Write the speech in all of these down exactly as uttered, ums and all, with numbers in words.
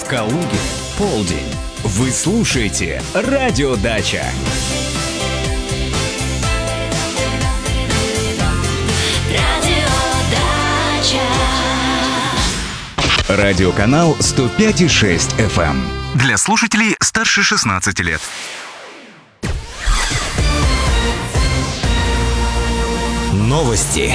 Калуге полдень. Вы слушаете Радио Дача. Радиоканал сто пять и шесть эф эм. Для слушателей старше шестнадцати лет. Новости.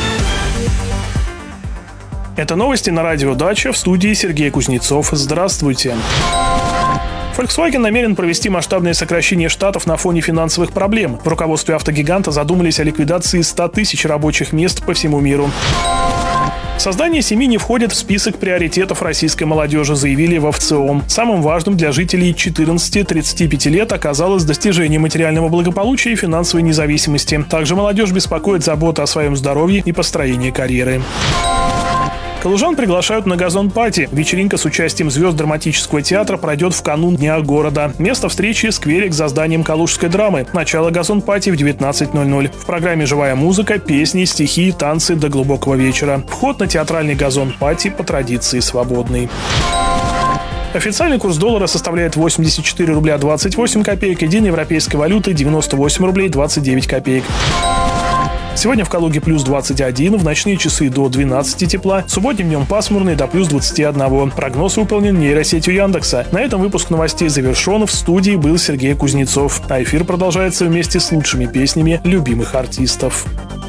Это новости на Радио Дача, в студии Сергей Кузнецов. Здравствуйте. Volkswagen намерен провести масштабное сокращение штатов на фоне финансовых проблем. В руководстве автогиганта задумались о ликвидации ста тысяч рабочих мест по всему миру. Создание семьи не входит в список приоритетов российской молодежи, заявили в ВЦИОМ. Самым важным для жителей четырнадцати-тридцати пяти лет оказалось достижение материального благополучия и финансовой независимости. Также молодежь беспокоит забота о своем здоровье и построении карьеры. Калужан приглашают на газон-пати. Вечеринка с участием звезд драматического театра пройдет в канун Дня города. Место встречи – скверик за зданием Калужской драмы. Начало газон-пати в девятнадцать ноль ноль. В программе живая музыка, песни, стихи, танцы до глубокого вечера. Вход на театральный газон-пати по традиции свободный. Официальный курс доллара составляет восемьдесят четыре рубля двадцать восемь копеек, единой европейской валюты девяносто восемь рублей двадцать девять копеек. Сегодня в Калуге плюс двадцать один, в ночные часы до двенадцати тепла, субботним днем пасмурный до плюс двадцати одного. Прогноз выполнен нейросетью Яндекса. На этом выпуск новостей завершен. В студии был Сергей Кузнецов. А эфир продолжается вместе с лучшими песнями любимых артистов.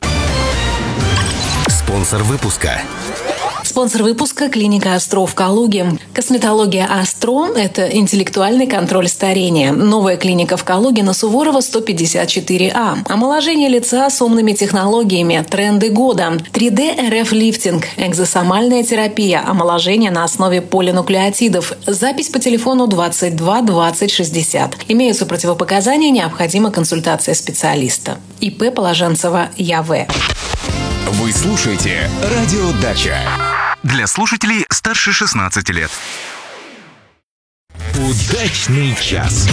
Спонсор выпуска. Спонсор выпуска – клиника «Астро» в Калуге. Косметология «Астро» – это интеллектуальный контроль старения. Новая клиника в Калуге на Суворова сто пятьдесят четыре А. Омоложение лица с умными технологиями. Тренды года. три дэ эр эф-лифтинг. Экзосомальная терапия. Омоложение на основе полинуклеотидов. Запись по телефону двадцать два двадцать шестьдесят. Имеются противопоказания, необходима консультация специалиста. ИП Положенцева Я.В. Вы слушаете Радио Дача. Для слушателей старше шестнадцати лет. Удачный час.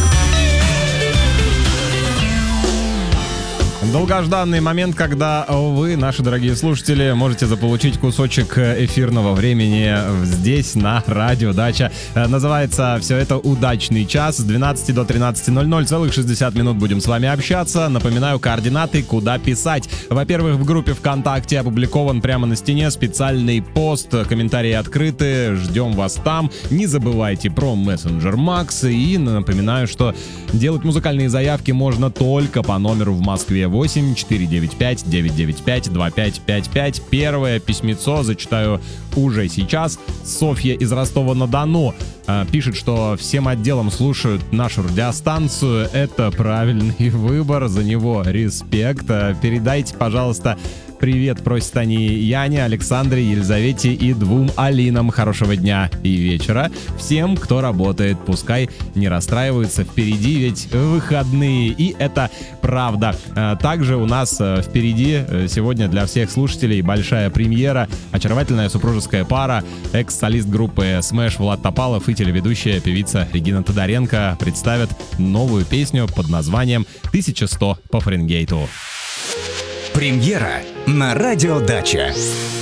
Долгожданный момент, когда вы, наши дорогие слушатели, можете заполучить кусочек эфирного времени здесь, на Радио Дача. Называется все это «Удачный час». С двенадцати до тринадцати ноль ноль, целых шестьдесят минут будем с вами общаться. Напоминаю, координаты, куда писать. Во-первых, в группе ВКонтакте опубликован прямо на стене специальный пост. Комментарии открыты, ждем вас там. Не забывайте про мессенджер Макс. И напоминаю, что делать музыкальные заявки можно только по номеру в Москве восемь четыре девять пять девять девять пять два пять пять пять. Первое письмецо зачитаю уже сейчас. Софья из Ростова-на-Дону э, пишет, что всем отделам слушают нашу радиостанцию. Это правильный выбор, за него респект. Передайте, пожалуйста, привет, просят они Яне, Александре, Елизавете и двум Алинам. Хорошего дня и вечера. Всем, кто работает, пускай не расстраиваются. Впереди ведь выходные, и это правда. Также у нас впереди сегодня для всех слушателей большая премьера. Очаровательная супружеская пара, экс-солист группы Smash Влад Топалов и телеведущая певица Регина Тодоренко представят новую песню под названием «тысяча сто по Фаренгейту». Премьера на Радио Дача.